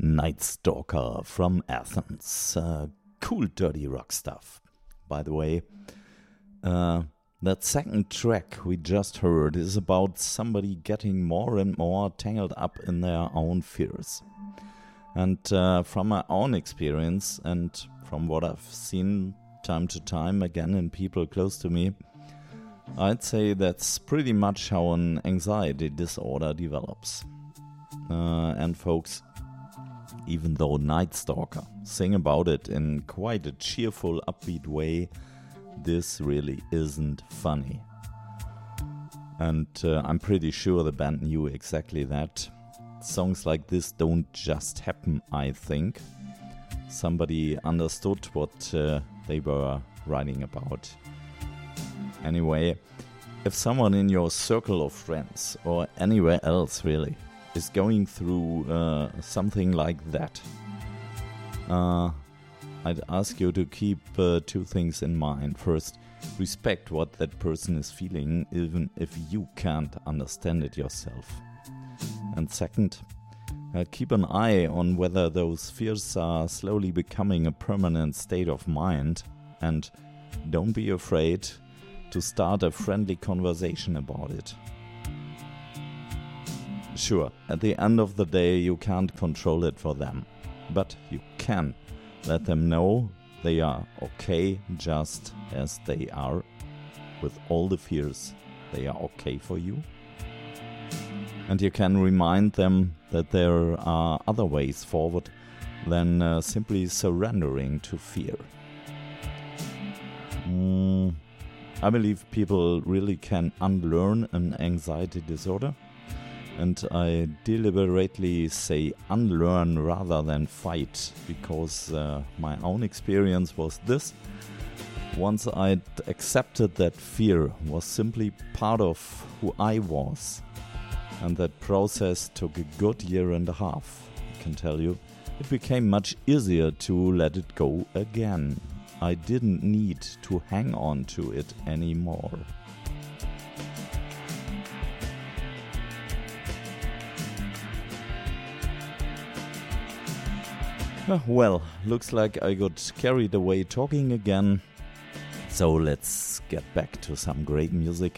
Night Stalker from Athens. Cool dirty rock stuff. By the way, that second track we just heard is about somebody getting more and more tangled up in their own fears. And from my own experience and from what I've seen time to time again in people close to me, I'd say that's pretty much how an anxiety disorder develops. And folks, even though Night Stalker sing about it in quite a cheerful, upbeat way, this really isn't funny. And I'm pretty sure the band knew exactly that. Songs like this don't just happen, I think. Somebody understood what they were writing about. Anyway, if someone in your circle of friends, or anywhere else really, is going through something like that, I'd ask you to keep two things in mind. First, respect what that person is feeling, even if you can't understand it yourself. And second, keep an eye on whether those fears are slowly becoming a permanent state of mind, and don't be afraid to start a friendly conversation about it. Sure, at the end of the day you can't control it for them, but you can let them know they are okay just as they are, with all the fears. They are okay for you. And you can remind them that there are other ways forward than simply surrendering to fear. I believe people really can unlearn an anxiety disorder. And I deliberately say unlearn rather than fight, because my own experience was this. Once I'd accepted that fear was simply part of who I was, and that process took a good year and a half, I can tell you, it became much easier to let it go again. I didn't need to hang on to it anymore. Well, looks like I got carried away talking again. So let's get back to some great music.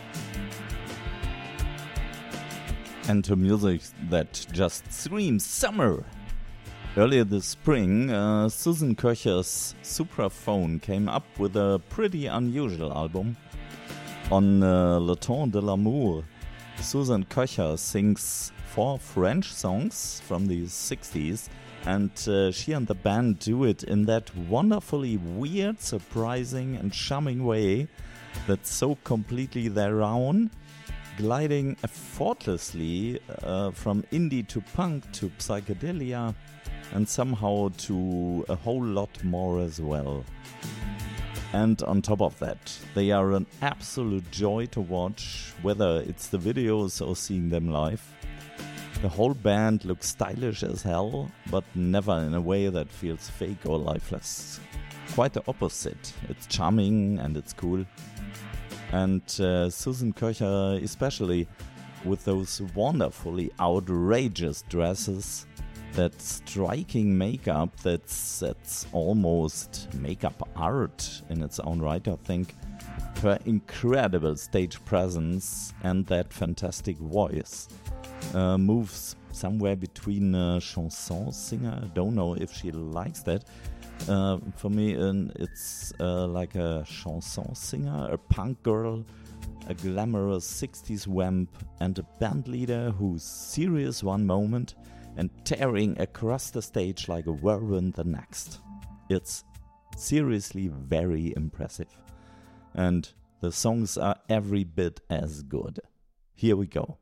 And to music that just screams summer. Earlier this spring, Susan Köcher's Supraphone came up with a pretty unusual album. On Le Temps de l'Amour, Susan Köcher sings 4 French songs from the 60s, and she and the band do it in that wonderfully weird, surprising and charming way that's so completely their own, gliding effortlessly from indie to punk to psychedelia, and somehow to a whole lot more as well. And on top of that, they are an absolute joy to watch, whether it's the videos or seeing them live. The whole band looks stylish as hell, but never in a way that feels fake or lifeless. Quite the opposite. It's charming and it's cool. And Susan Köcher, especially with those wonderfully outrageous dresses, that striking makeup that's almost makeup art in its own right, I think. Her incredible stage presence and that fantastic voice moves somewhere between a chanson singer. I don't know if she likes that. For me, it's like a chanson singer, a punk girl, a glamorous 60s vamp, and a band leader who's serious one moment and tearing across the stage like a whirlwind the next. It's seriously very impressive. And the songs are every bit as good. Here we go.